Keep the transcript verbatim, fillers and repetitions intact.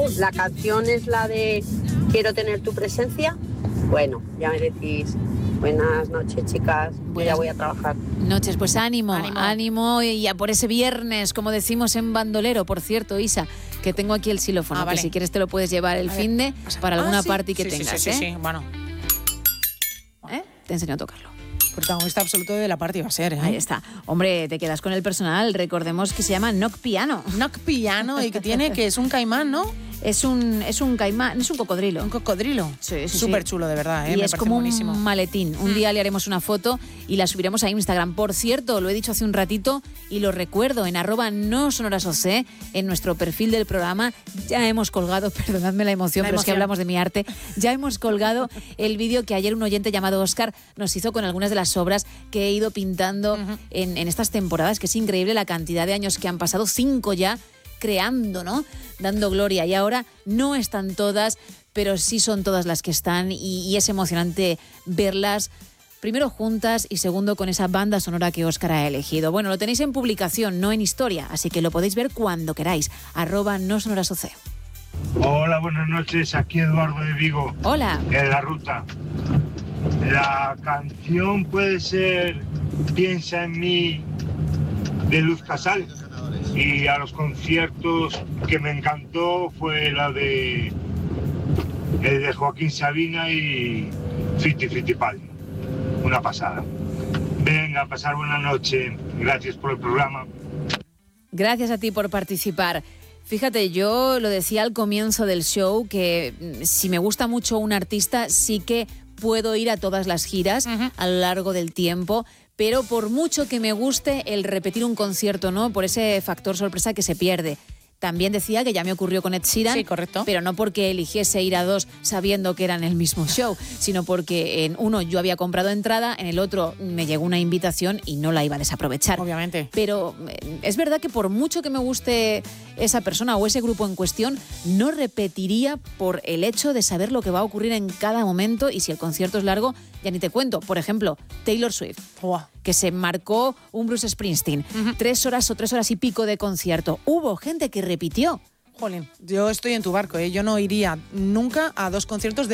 La canción es la de Quiero tener tu presencia. Bueno, ya me decís. Buenas noches, chicas. Buenas. Ya voy a trabajar. Noches, pues ánimo, ánimo, Ánimo. y a por ese viernes, como decimos en bandolero. Por cierto, Isa, que tengo aquí el xilófono, Ah, vale. que si quieres te lo puedes llevar el fin de para alguna ah, sí. party que sí, tengas, sí, sí, ¿eh? sí, sí. Bueno. ¿Eh? Te enseño a tocarlo. Protagonista absoluto de la party va a ser, ¿eh? Ahí está. Hombre, te quedas con el personal. Recordemos que se llama Knock Piano. Knock Piano y que tiene, que es un caimán, ¿no? Es un, es un caimán, es un cocodrilo. Un cocodrilo. Sí, sí, Súper sí. chulo, de verdad, ¿eh? Y Me es parece como buenísimo. un maletín. Un Mm. día le haremos una foto y la subiremos a Instagram. Por cierto, lo he dicho hace un ratito y lo recuerdo, en arroba no sonoras oc, en nuestro perfil del programa, ya hemos colgado, perdonadme la emoción, La pero es que emoción. hablamos de mi arte, ya hemos colgado el vídeo que ayer un oyente llamado Óscar nos hizo con algunas de las obras que he ido pintando Uh-huh. en, en estas temporadas, que es increíble la cantidad de años que han pasado, cinco ya, creando, ¿no? Dando gloria. Y ahora no están todas, pero sí son todas las que están y, y es emocionante verlas, primero juntas y segundo con esa banda sonora que Óscar ha elegido. Bueno, lo tenéis en publicación, no en historia, así que lo podéis ver cuando queráis. Arroba no sonoras oc. Hola, buenas noches. Aquí Eduardo de Vigo. Hola. En la ruta. La canción puede ser Piensa en mí de Luz Casal. Y a los conciertos que me encantó fue la de el de Joaquín Sabina y Fiti Fitipaldi. Una pasada. Venga, pasar buena noche. Gracias por el programa. Gracias a ti por participar. Fíjate, yo lo decía al comienzo del show, que mm, si me gusta mucho un artista, sí que puedo ir a todas las giras uh-huh. a lo largo del tiempo, pero por mucho que me guste el repetir un concierto, ¿no? Por ese factor sorpresa que se pierde. También decía que ya me ocurrió con Ed Sheeran, sí, correcto. Pero no porque eligiese ir a dos sabiendo que eran el mismo show, sino porque en uno yo había comprado entrada, en el otro me llegó una invitación y no la iba a desaprovechar. Obviamente. Pero es verdad que por mucho que me guste esa persona o ese grupo en cuestión, no repetiría por el hecho de saber lo que va a ocurrir en cada momento, y si el concierto es largo, ya ni te cuento. Por ejemplo, Taylor Swift, wow. que se marcó un Bruce Springsteen, uh-huh. tres horas o tres horas y pico de concierto. Hubo gente que repitió. Jolín, yo estoy en tu barco, ¿eh? Yo no iría nunca a dos conciertos de